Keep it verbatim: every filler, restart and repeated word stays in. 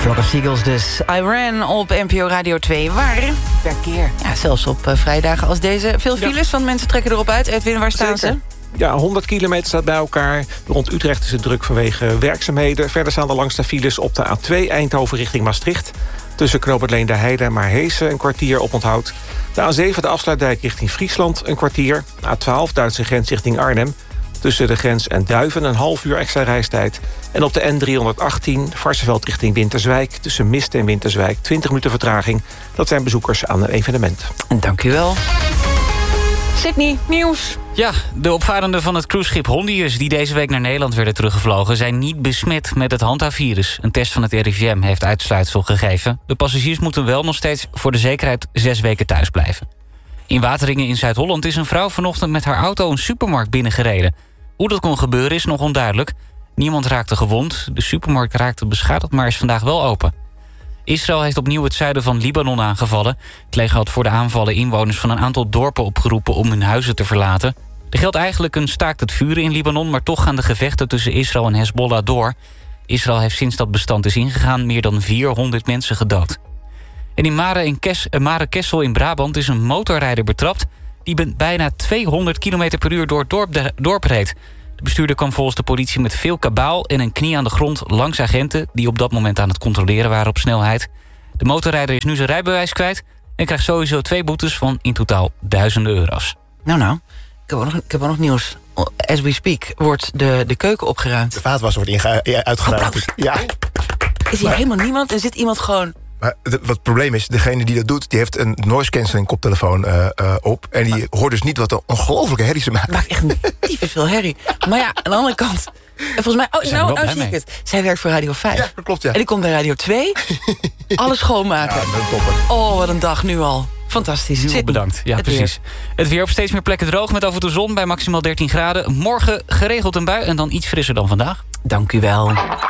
Flock of Seagulls dus. Iran op N P O Radio twee. Waar verkeer. Ja, zelfs op uh, vrijdagen als deze. Veel files, ja. Want mensen trekken erop uit. Edwin, waar staan Zeker. ze? Ja, honderd kilometer staat bij elkaar. Rond Utrecht is het druk vanwege werkzaamheden. Verder staan de langste files op de A twee Eindhoven richting Maastricht. Tussen Knoopert Leenderheide en Maarheesen een kwartier op onthoud. De A zeven de afsluitdijk richting Friesland een kwartier. A twaalf Duitse grens richting Arnhem. Tussen de grens en Duiven een half uur extra reistijd. En op de N driehonderdachttien Varsseveld richting Winterswijk. Tussen Mist en Winterswijk twintig minuten vertraging. Dat zijn bezoekers aan een evenement. Dank u wel. Sydney, nieuws. Ja, de opvarenden van het cruiseschip Hondius die deze week naar Nederland werden teruggevlogen zijn niet besmet met het handhavirus. Een test van het R I V M heeft uitsluitsel gegeven. De passagiers moeten wel nog steeds voor de zekerheid zes weken thuis blijven. In Wateringen in Zuid-Holland is een vrouw vanochtend met haar auto een supermarkt binnengereden. Hoe dat kon gebeuren is nog onduidelijk. Niemand raakte gewond. De supermarkt raakte beschadigd, maar is vandaag wel open. Israël heeft opnieuw het zuiden van Libanon aangevallen. Het leger had voor de aanvallen inwoners van een aantal dorpen opgeroepen om hun huizen te verlaten. Er geldt eigenlijk een staakt het vuren in Libanon, maar toch gaan de gevechten tussen Israël en Hezbollah door. Israël heeft sinds dat bestand is ingegaan meer dan vierhonderd mensen gedood. En in Mare, in Kes, Mare Kessel in Brabant is een motorrijder betrapt die bijna tweehonderd kilometer per uur door het dorp, dorp reed. De bestuurder kwam volgens de politie met veel kabaal en een knie aan de grond langs agenten die op dat moment aan het controleren waren op snelheid. De motorrijder is nu zijn rijbewijs kwijt en krijgt sowieso twee boetes van in totaal duizenden euro's. Nou nou, ik heb ook nog, ik heb ook nog nieuws. As we speak wordt de, de keuken opgeruimd. De vaatwasser wordt inge- uitgeruimd. Ja. Is hier helemaal niemand en zit iemand gewoon... Maar de, wat het probleem is, degene die dat doet, die heeft een noise cancelling koptelefoon uh, uh, op. En die maar, hoort dus niet wat een ongelofelijke herrie ze maken. Maakt echt een tyfus veel herrie. Maar ja, aan de andere kant... Volgens mij, oh, nou, nou zie ik het. Zij werkt voor Radio vijf. Ja, dat klopt, ja. En die komt bij Radio twee. Alles schoonmaken. Ja, dat is topper. Oh, wat een dag nu al. Fantastisch. Zit bedankt. Ja, het precies. Weer. Het weer op steeds meer plekken droog met af en toe zon bij maximaal dertien graden. Morgen geregeld een bui en dan iets frisser dan vandaag. Dank u wel.